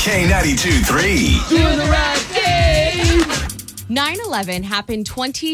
K92-3. Doing the right thing. 9/11 happened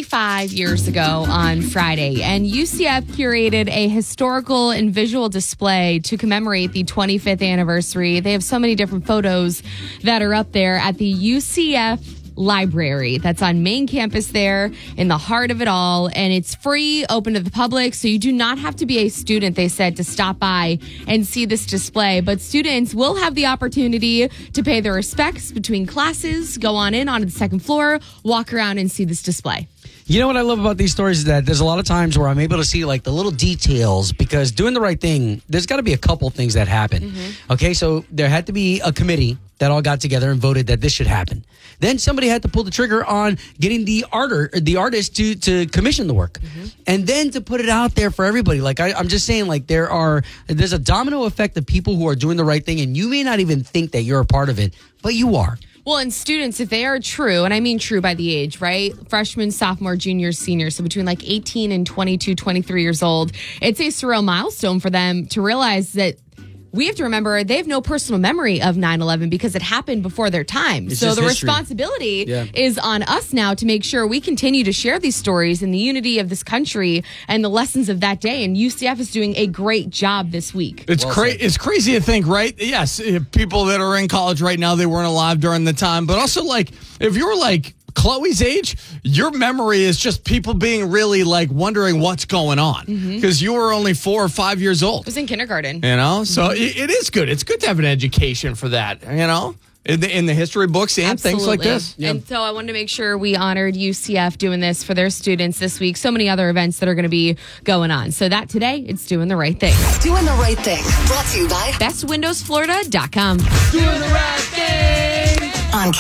25 years ago on Friday, and UCF curated a historical and visual display to commemorate the 25th anniversary. They have so many different photos that are up there at the UCF library that's on main campus there in the heart of it all, and it's free, open to the public, so you do not have to be a student, they said, to stop by and see this display. But students will have the opportunity to pay their respects between classes, go on in onto the second floor, walk around and see this display. You know what I love about these stories is that there's a lot of times where I'm able to see like the little details, because doing the right thing, there's got to be a couple things that happen. Okay, so there had to be a committee that all got together and voted that this should happen. Then somebody had to pull the trigger on getting the artist to commission the work, and then to put it out there for everybody. Like I'm just saying, like there's a domino effect of people who are doing the right thing, and you may not even think that you're a part of it, but you are. Well, and students, if they are true, and I mean true by the age, right? Freshman, sophomore, junior, senior, so between like 18 and 22, 23 years old, it's a surreal milestone for them to realize that we have to remember they have no personal memory of 9/11 because it happened before their time. It's so just the history. responsibility is on us now to make sure we continue to share these stories and the unity of this country and the lessons of that day. And UCF is doing a great job this week. It's It's crazy to think, right? Yes, people that are in college right now, they weren't alive during the time. But also, like, if you're like Chloe's age, your memory is just people being really like wondering what's going on because you were only 4 or 5 years old. I was in kindergarten. You know, so it is good. It's good to have an education for that, you know, in the history books and things like this. And so I wanted to make sure we honored UCF doing this for their students this week. So many other events that are going to be going on. So that today, it's Doing the Right Thing. Doing the Right Thing. Brought to you by bestwindowsflorida.com. Doing the right thing. on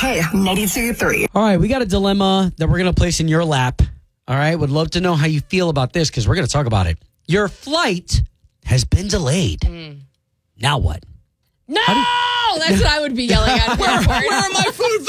K92-3. All right, we got a dilemma that we're going to place in your lap. All right, would love to know how you feel about this because we're going to talk about it. Your flight has been delayed. Now what? No! That's what I would be yelling at. Where are my food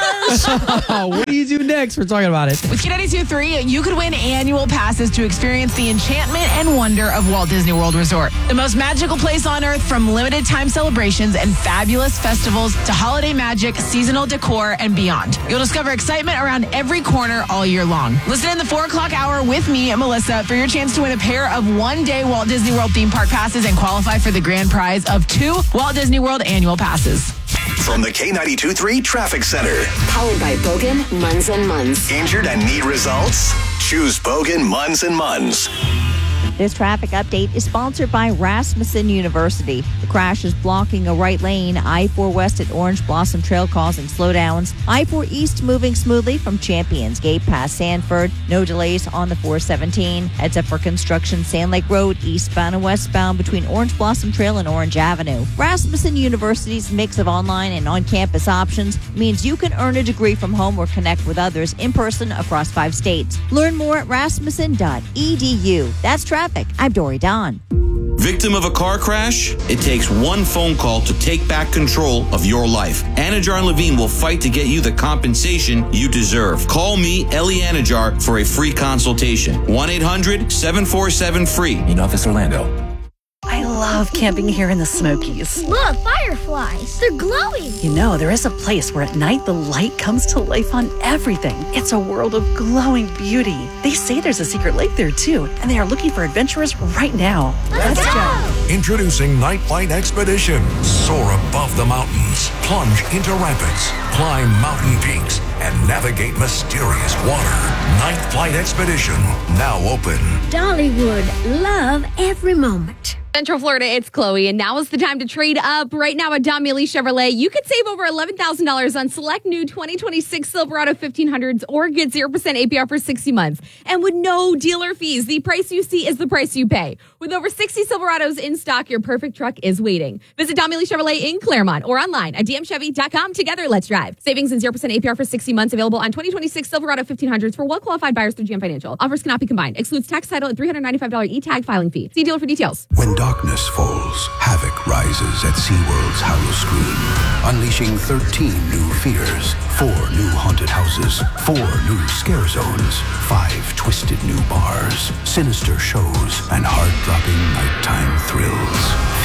vouchers? What do you do next? We're talking about it. With K92-3, you could win annual passes to experience the enchantment and wonder of Walt Disney World Resort. The most magical place on earth, from limited time celebrations and fabulous festivals to holiday magic, seasonal decor, and beyond. You'll discover excitement around every corner all year long. Listen in the 4 o'clock hour with me and Melissa for your chance to win a pair of one-day Walt Disney World theme park passes and qualify for the grand prize of 2 Walt Disney World annual passes. From the K92-3 Traffic Center. Powered by Bogan, Munz & Munz. Injured and need results? Choose Bogan, Munz & Munz. This traffic update is sponsored by Rasmussen University. The crash is blocking a right lane. I-4 West at Orange Blossom Trail causing slowdowns. I-4 East moving smoothly from Champions Gate past Sanford. No delays on the 417. Heads up for construction Sand Lake Road eastbound and westbound between Orange Blossom Trail and Orange Avenue. Rasmussen University's mix of online and on-campus options means you can earn a degree from home or connect with others in person across 5 states. Learn more at rasmussen.edu. That's traffic. I'm Dory Don. Victim of a car crash? It takes one phone call to take back control of your life. Anajar and Levine will fight to get you the compensation you deserve. Call me, Ellie Anajar, for a free consultation. 1-800-747-FREE. In Office Orlando. I love camping here in the Smokies. Look, fireflies. They're glowing. You know, there is a place where at night the light comes to life on everything. It's a world of glowing beauty. They say there's a secret lake there, too, and they are looking for adventurers right now. Let's go. Introducing Night Flight Expedition. Soar above the mountains, plunge into rapids, climb mountain peaks, and navigate mysterious water. Night Flight Expedition, now open. Dollywood, love every moment. Central Florida, it's Chloe, and now is the time to trade up. Right now at Don Mealy Chevrolet, you could save over $11,000 on select new 2026 Silverado 1500s or get 0% APR for 60 months. And with no dealer fees, the price you see is the price you pay. With over 60 Silverados in stock, your perfect truck is waiting. Visit Don Mealy Chevrolet in Claremont or online at dmchevy.com. Together, let's drive. Savings and 0% APR for 60 months available on 2026 Silverado 1500s for well-qualified buyers through GM Financial. Offers cannot be combined. Excludes tax, title, and $395 e-tag filing fee. See dealer for details. When darkness falls, havoc rises at SeaWorld's Hollow Screen, unleashing 13 new fears, 4 new haunted houses, 4 new scare zones, 5 twisted new bars, sinister shows, and heart-dropping nighttime thrills. Feel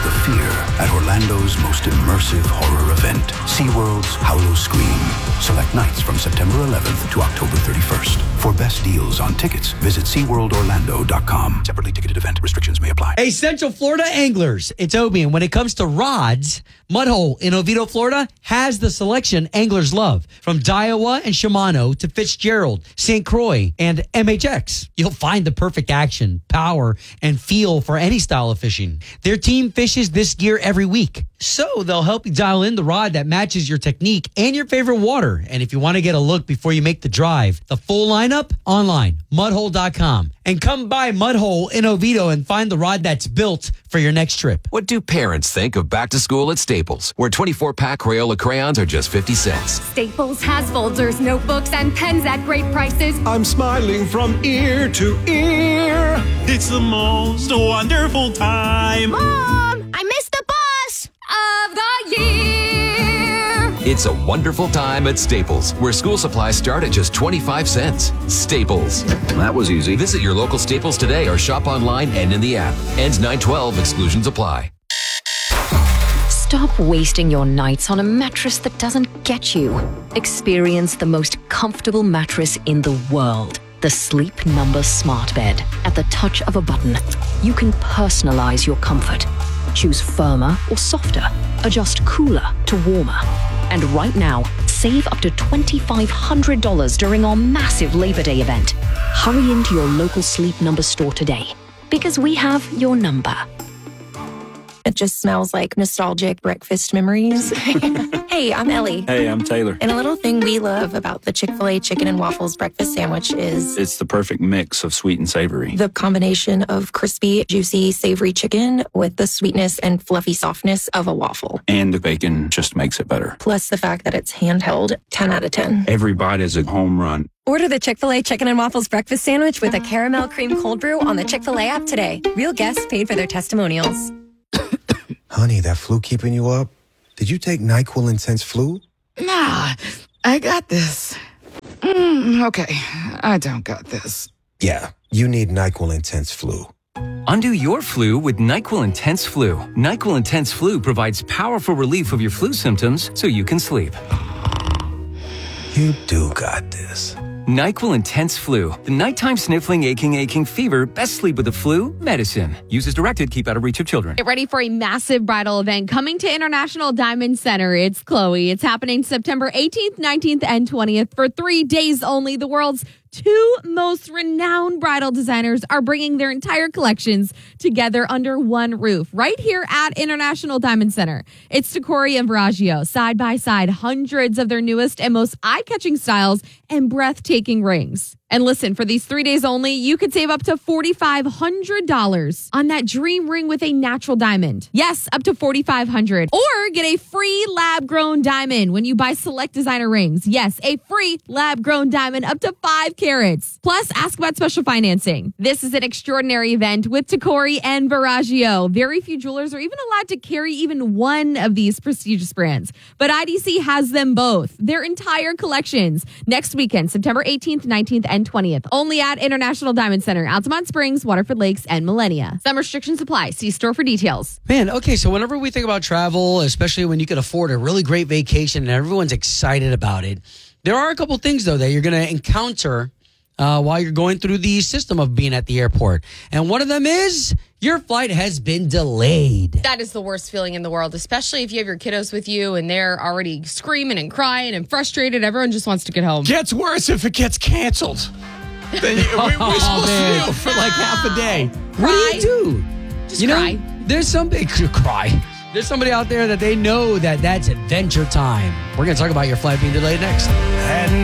the fear at Orlando's most immersive horror event, SeaWorld's Howl-O-Scream. Select nights from September 11th to October 31st. For best deals on tickets, visit SeaWorldOrlando.com. Separately ticketed event. Restrictions may apply. Hey, Central Florida anglers, it's Obi. And when it comes to rods, Mudhole in Oviedo, Florida has the selection anglers love. From Daiwa and Shimano to Fitzgerald, St. Croix, and MHX. You'll find the perfect action, power, and feel for any style of fishing. Their team fishes this gear every week. So they'll help you dial in the rod that matches your technique and your favorite water. And if you want to get a look before you make the drive, the full lineup online, mudhole.com. And come by Mudhole in Oviedo and find the rod that's built for your next trip. What do parents think of back to school at Staples, where 24-pack Crayola crayons are just 50 cents? Staples has folders, notebooks, and pens at great prices. I'm smiling from ear to ear. It's the most wonderful time. Mom, I missed the bus of the year. It's a wonderful time at Staples, where school supplies start at just 25 cents. Staples. That was easy. Visit your local Staples today or shop online and in the app. Ends 9/12. Exclusions apply. Stop wasting your nights on a mattress that doesn't get you. Experience the most comfortable mattress in the world. The Sleep Number Smart Bed. At the touch of a button, you can personalize your comfort. Choose firmer or softer. Adjust cooler to warmer. And right now, save up to $2,500 during our massive Labor Day event. Hurry into your local Sleep Number store today, because we have your number. It just smells like nostalgic breakfast memories. Hey, I'm Ellie. Hey, I'm Taylor. And a little thing we love about the Chick-fil-A chicken and waffles breakfast sandwich is it's the perfect mix of sweet and savory. The combination of crispy, juicy, savory chicken with the sweetness and fluffy softness of a waffle. And the bacon just makes it better. Plus the fact that it's handheld, 10 out of 10. Every bite is a home run. Order the Chick-fil-A chicken and waffles breakfast sandwich with a caramel cream cold brew on the Chick-fil-A app today. Real guests paid for their testimonials. Honey, that flu keeping you up? Did you take NyQuil Intense Flu? Nah, I got this. Okay, I don't got this. Yeah, you need NyQuil Intense Flu. Undo your flu with NyQuil Intense Flu. NyQuil Intense Flu provides powerful relief of your flu symptoms so you can sleep. You do got this. NyQuil Intense Flu. The nighttime sniffling, aching fever. Best sleep with the flu. Medicine. Use as directed. Keep out of reach of children. Get ready for a massive bridal event coming to International Diamond Center. It's Chloe. It's happening September 18th, 19th, and 20th for 3 days only. The world's two most renowned bridal designers are bringing their entire collections together under one roof right here at International Diamond Center. It's Tacori and Verragio, side by side, hundreds of their newest and most eye-catching styles and breathtaking rings. And listen, for these 3 days only, you could save up to $4,500 on that dream ring with a natural diamond. Yes, up to $4,500. Or get a free lab-grown diamond when you buy select designer rings. Yes, a free lab-grown diamond up to 5 carats. Plus, ask about special financing. This is an extraordinary event with Tacori and Verragio. Very few jewelers are even allowed to carry even one of these prestigious brands. But IDC has them both, their entire collections. Next weekend, September 18th, 19th, and 20th. Only at International Diamond Center, Altamont Springs, Waterford Lakes, and Millenia. Some restrictions apply. See store for details. Man, okay, so whenever we think about travel, especially when you can afford a really great vacation and everyone's excited about it, there are a couple things, though, that you're going to encounter while you're going through the system of being at the airport. And one of them is your flight has been delayed. That is the worst feeling in the world, especially if you have your kiddos with you and they're already screaming and crying and frustrated. Everyone just wants to get home. Gets worse if it gets canceled. Then we're supposed to do for like half a day. What do you do? Just cry. There's somebody cry. There's somebody out there that they know that that's adventure time. We're going to talk about your flight being delayed next.